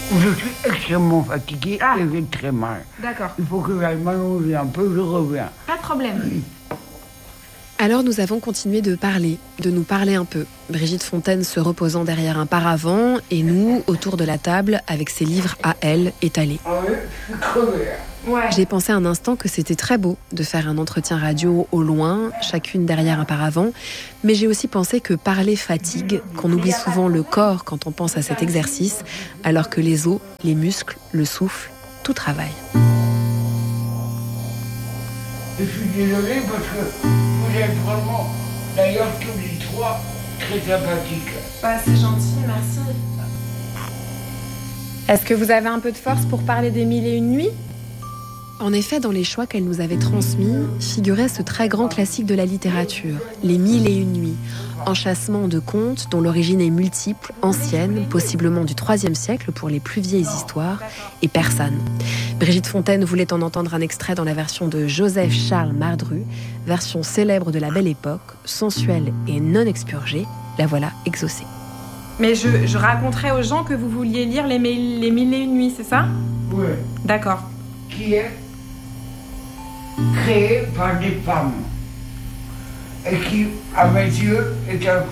Je suis extrêmement fatigué et j'ai très mal. D'accord. Il faut que j'aille m'allonger un peu, je reviens. Pas de problème. Alors nous avons continué de nous parler un peu. Brigitte Fontaine se reposant derrière un paravent et nous, autour de la table, avec ses livres à elle étalés. Ah oui, je suis crevé. Ouais. J'ai pensé un instant que c'était très beau de faire un entretien radio au loin, chacune derrière un paravent, mais j'ai aussi pensé que parler fatigue, qu'on oublie souvent le corps quand on pense à cet exercice, alors que les os, les muscles, le souffle, tout travaille. Je suis désolé parce que vous êtes vraiment, d'ailleurs tous les trois, très sympathiques. Bah, c'est gentil, merci. Est-ce que vous avez un peu de force pour parler des 1001 nuits ? En effet, dans les choix qu'elle nous avait transmis, figurait ce très grand classique de la littérature, Les 1001 nuits, enchâssement de contes dont l'origine est multiple, ancienne, possiblement du IIIe siècle pour les plus vieilles histoires, et persane. Brigitte Fontaine voulait en entendre un extrait dans la version de Joseph-Charles Mardru, version célèbre de la Belle Époque, sensuelle et non expurgée, la voilà exaucée. Mais je raconterai aux gens que vous vouliez lire les 1001 nuits, c'est ça ? Oui. D'accord. Qui est créé par des femmes et qui, à mes yeux, est un